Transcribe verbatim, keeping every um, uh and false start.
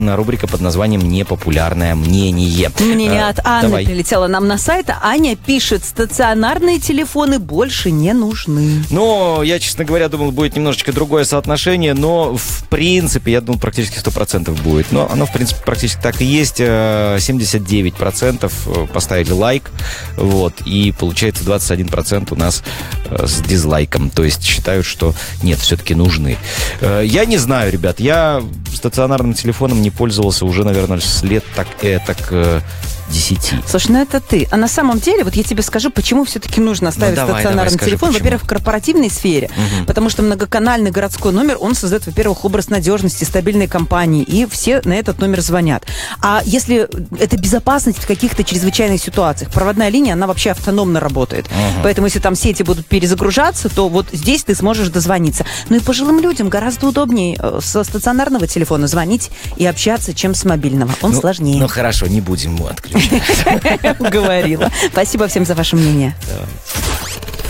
рубрика под названием «Непопулярное мнение». Мнение а, от Анны давай. прилетело нам на сайт. Аня пишет, стационарные телефоны больше не нужны. Ну, я, честно говоря, думал, будет немножечко другое соотношение, но, в принципе, я думал, практически сто процентов будет. Но оно, в принципе, практически так и есть. семьдесят девять процентов поставили лайк, вот, и получается двадцать один процент у нас с дизлайком. То есть считают, что нет, все-таки нужны. Я не знаю, ребят, я стационарным телефоном не пользовался уже, наверное, с лет так, э, так э, десяти. Слушай, ну это ты. А на самом деле, вот я тебе скажу, почему все-таки нужно оставить ну, давай, стационарный давай, скажи, телефон. почему? Во-первых, в корпоративной сфере, угу. потому что многоканальный городской номер, он создает, во-первых, образ надежности, стабильной компании, и все на этот номер звонят. А если это безопасность в каких-то чрезвычайных ситуациях, проводная линия, она вообще автономно работает. Угу. Поэтому, если там сети будут перезагружаться, то вот здесь ты сможешь дозвониться. Ну и пожилым людям гораздо удобнее со стационарного телефона звонить и общаться, чем с мобильного. Он ну, сложнее. Ну хорошо, не будем его отключать. Уговорила. Спасибо всем за ваше мнение. Давай.